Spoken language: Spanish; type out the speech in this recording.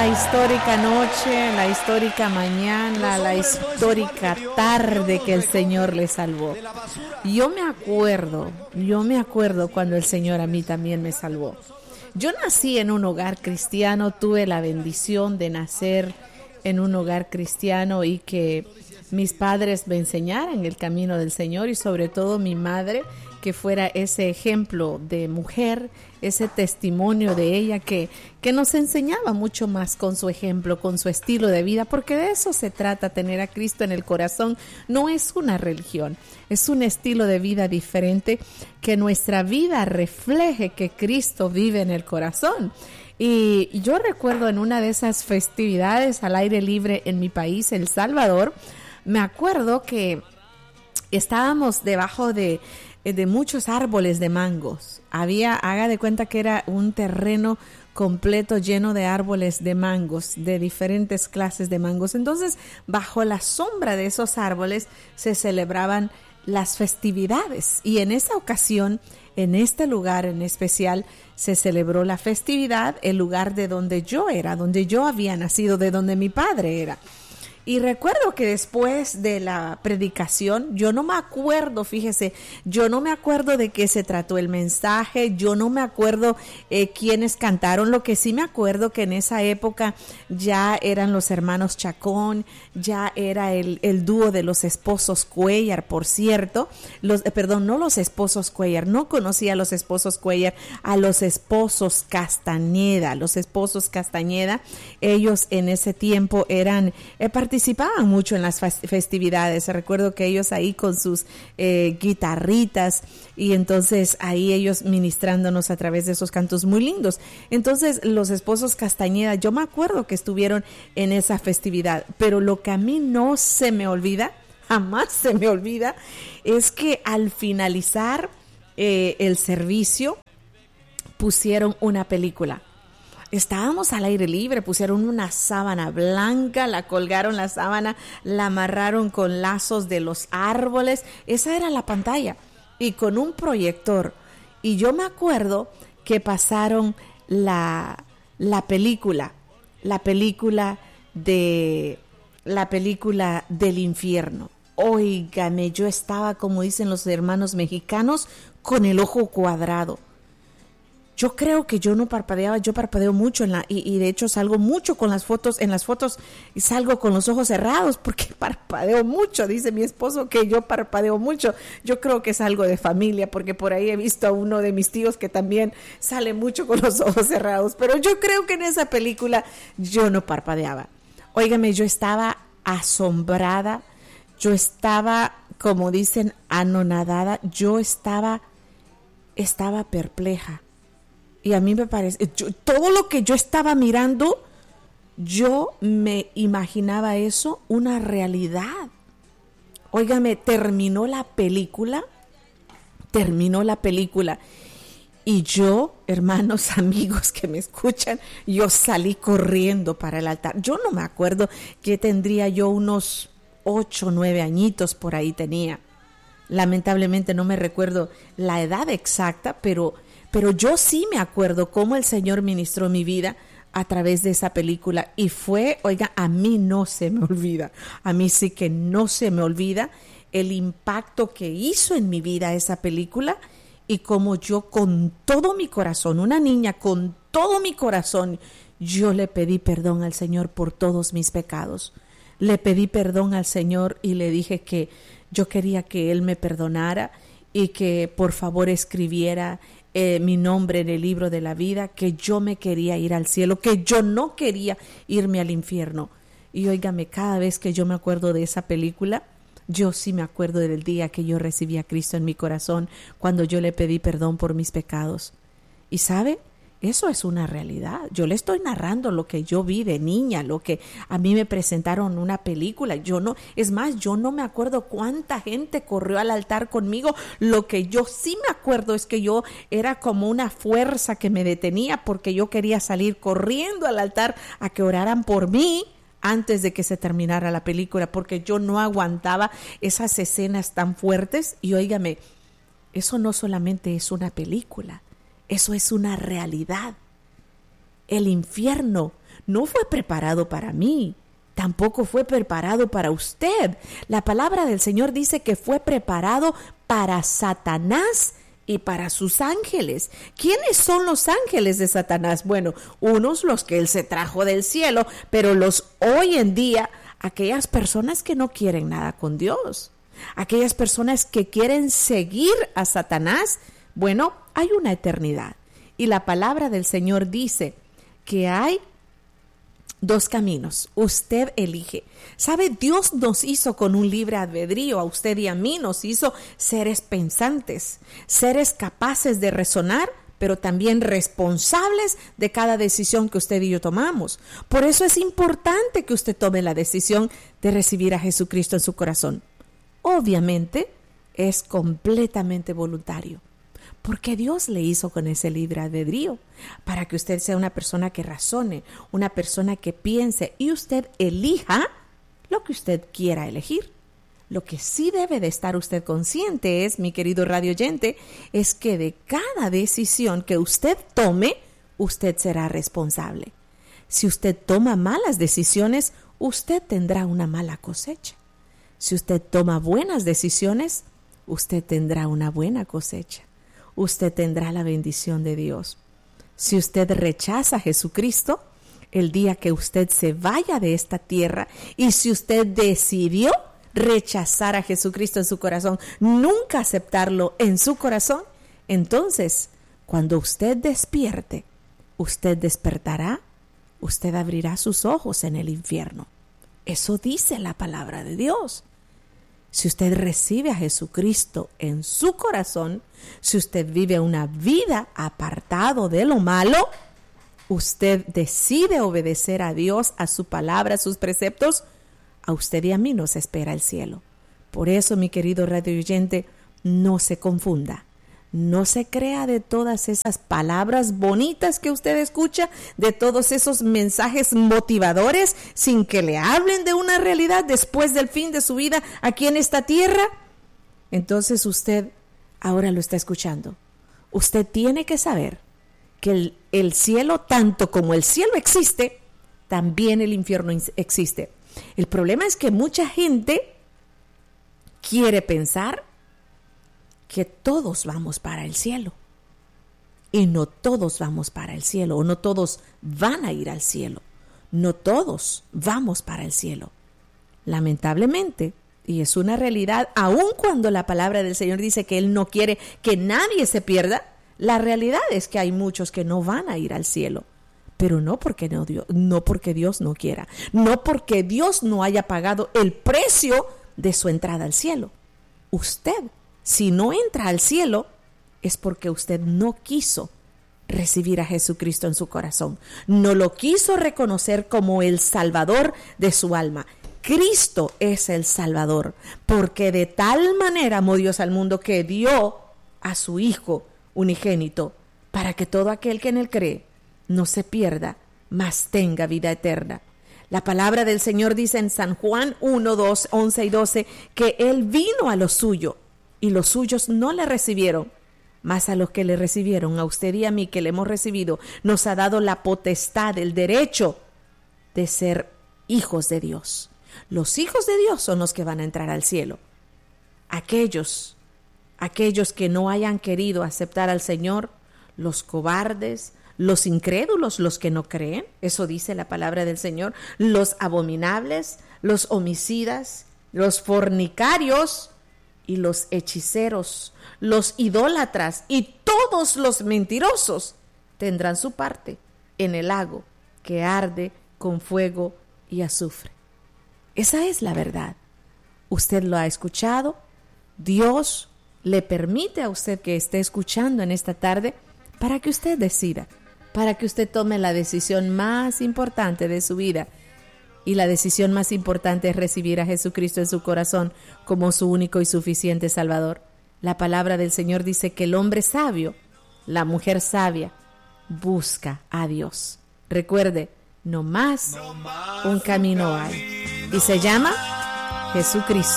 la histórica noche, la histórica mañana, la histórica tarde que el Señor le salvó. Yo me acuerdo cuando el Señor a mí también me salvó. Yo nací en un hogar cristiano, tuve la bendición de nacer en un hogar cristiano y que mis padres me enseñaran el camino del Señor y sobre todo mi madre, que fuera ese ejemplo de mujer, ese testimonio de ella que nos enseñaba mucho más con su ejemplo, con su estilo de vida, porque de eso se trata, tener a Cristo en el corazón. No es una religión, es un estilo de vida diferente, que nuestra vida refleje que Cristo vive en el corazón. Y yo recuerdo en una de esas festividades al aire libre en mi país, El Salvador, me acuerdo que estábamos debajo de muchos árboles de mangos. Haga de cuenta que era un terreno completo lleno de árboles de mangos, de diferentes clases de mangos. Entonces, bajo la sombra de esos árboles se celebraban las festividades. Y en esa ocasión, en este lugar en especial, se celebró la festividad, el lugar de donde yo era, donde yo había nacido, de donde mi padre era. Y recuerdo que después de la predicación, yo no me acuerdo, fíjese, yo no me acuerdo de qué se trató el mensaje, yo no me acuerdo quiénes cantaron. Lo que sí me acuerdo que en esa época ya eran los hermanos Chacón, ya era el dúo de los esposos Cuellar, por cierto, no los esposos Cuellar, no conocía a los esposos Cuellar, a los esposos Castañeda. Los esposos Castañeda, ellos en ese tiempo participaban mucho en las festividades. Recuerdo que ellos ahí con sus guitarritas y entonces ahí ellos ministrándonos a través de esos cantos muy lindos. Entonces los esposos Castañeda, yo me acuerdo que estuvieron en esa festividad, pero lo que a mí no se me olvida, jamás se me olvida, es que al finalizar el servicio pusieron una película. Estábamos al aire libre, pusieron una sábana blanca, la colgaron la sábana, la amarraron con lazos de los árboles. Esa era la pantalla y con un proyector. Y yo me acuerdo que pasaron la película del infierno. Óigame, yo estaba, como dicen los hermanos mexicanos, con el ojo cuadrado. Yo creo que yo no parpadeaba, yo parpadeo mucho y de hecho salgo mucho con las fotos, en las fotos salgo con los ojos cerrados porque parpadeo mucho, dice mi esposo que yo parpadeo mucho. Yo creo que es algo de familia porque por ahí he visto a uno de mis tíos que también sale mucho con los ojos cerrados, pero yo creo que en esa película yo no parpadeaba. Óigame, yo estaba asombrada, yo estaba, como dicen, anonadada, yo estaba perpleja. Y a mí me parece, todo lo que yo estaba mirando, yo me imaginaba eso una realidad. Óigame, terminó la película y yo, hermanos, amigos que me escuchan, yo salí corriendo para el altar. Yo no me acuerdo que tendría yo unos 8 o 9 añitos por ahí tenía. Lamentablemente no me recuerdo la edad exacta, pero yo sí me acuerdo cómo el Señor ministró mi vida a través de esa película y fue, oiga, a mí no se me olvida, a mí sí que no se me olvida el impacto que hizo en mi vida esa película y cómo yo con todo mi corazón, una niña con todo mi corazón, yo le pedí perdón al Señor por todos mis pecados. Le pedí perdón al Señor y le dije que yo quería que Él me perdonara y que por favor escribiera mi nombre en el libro de la vida, que yo me quería ir al cielo, que yo no quería irme al infierno. Y óigame, cada vez que yo me acuerdo de esa película, yo sí me acuerdo del día que yo recibí a Cristo en mi corazón, cuando yo le pedí perdón por mis pecados. Y ¿sabe? Eso es una realidad. Yo le estoy narrando lo que yo vi de niña, lo que a mí me presentaron una película. Yo no me acuerdo cuánta gente corrió al altar conmigo. Lo que yo sí me acuerdo es que yo era como una fuerza que me detenía porque yo quería salir corriendo al altar a que oraran por mí antes de que se terminara la película, porque yo no aguantaba esas escenas tan fuertes. Y óigame, eso no solamente es una película. Eso es una realidad. El infierno no fue preparado para mí. Tampoco fue preparado para usted. La palabra del Señor dice que fue preparado para Satanás y para sus ángeles. ¿Quiénes son los ángeles de Satanás? Bueno, unos los que él se trajo del cielo, pero los hoy en día, aquellas personas que no quieren nada con Dios, aquellas personas que quieren seguir a Satanás, bueno, hay una eternidad. Y la palabra del Señor dice que hay dos caminos, usted elige. ¿Sabe? Dios nos hizo con un libre albedrío, a usted y a mí nos hizo seres pensantes, seres capaces de razonar, pero también responsables de cada decisión que usted y yo tomamos. Por eso es importante que usted tome la decisión de recibir a Jesucristo en su corazón. Obviamente es completamente voluntario, porque Dios le hizo con ese libre albedrío, para que usted sea una persona que razone, una persona que piense y usted elija lo que usted quiera elegir. Lo que sí debe de estar usted consciente es, mi querido radio oyente, es que de cada decisión que usted tome, usted será responsable. Si usted toma malas decisiones, usted tendrá una mala cosecha. Si usted toma buenas decisiones, usted tendrá una buena cosecha. Usted tendrá la bendición de Dios. Si usted rechaza a Jesucristo, el día que usted se vaya de esta tierra, y si usted decidió rechazar a Jesucristo en su corazón, nunca aceptarlo en su corazón, entonces, cuando usted despierte, usted despertará, usted abrirá sus ojos en el infierno. Eso dice la palabra de Dios. Si usted recibe a Jesucristo en su corazón, si usted vive una vida apartado de lo malo, usted decide obedecer a Dios, a su palabra, a sus preceptos, a usted y a mí nos espera el cielo. Por eso, mi querido radio oyente, no se confunda. No se crea de todas esas palabras bonitas que usted escucha, de todos esos mensajes motivadores, sin que le hablen de una realidad después del fin de su vida aquí en esta tierra. Entonces usted ahora lo está escuchando. Usted tiene que saber que el cielo, tanto como el cielo existe, también el infierno existe. El problema es que mucha gente quiere pensar que todos vamos para el cielo, y no todos vamos para el cielo, o no todos van a ir al cielo, no todos vamos para el cielo. Lamentablemente, y es una realidad, aun cuando la palabra del Señor dice que Él no quiere que nadie se pierda, la realidad es que hay muchos que no van a ir al cielo, pero no porque Dios no quiera, no porque Dios no haya pagado el precio de su entrada al cielo. Usted, si no entra al cielo, es porque usted no quiso recibir a Jesucristo en su corazón. No lo quiso reconocer como el Salvador de su alma. Cristo es el Salvador, porque de tal manera amó Dios al mundo que dio a su Hijo unigénito, para que todo aquel que en Él cree no se pierda, mas tenga vida eterna. La palabra del Señor dice en San Juan 1, 2, 11 y 12, que Él vino a lo suyo, y los suyos no le recibieron, mas a los que le recibieron, a usted y a mí que le hemos recibido, nos ha dado la potestad, el derecho de ser hijos de Dios. Los hijos de Dios son los que van a entrar al cielo. Aquellos que no hayan querido aceptar al Señor, los cobardes, los incrédulos, los que no creen, eso dice la palabra del Señor, los abominables, los homicidas, los fornicarios, y los hechiceros, los idólatras y todos los mentirosos tendrán su parte en el lago que arde con fuego y azufre. Esa es la verdad. Usted lo ha escuchado. Dios le permite a usted que esté escuchando en esta tarde para que usted decida, para que usted tome la decisión más importante de su vida. Y la decisión más importante es recibir a Jesucristo en su corazón como su único y suficiente Salvador. La palabra del Señor dice que el hombre sabio, la mujer sabia, busca a Dios. Recuerde, no más un camino hay, y se llama Jesucristo.